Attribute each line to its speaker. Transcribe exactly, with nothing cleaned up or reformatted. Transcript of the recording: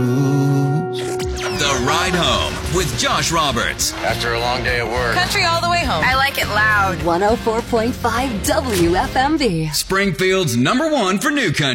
Speaker 1: The Ride Home with Josh Roberts.
Speaker 2: After a long day at work.
Speaker 3: Country all the way home.
Speaker 4: I like it loud.
Speaker 5: one oh four point five W F M B.
Speaker 1: Springfield's number one for new country.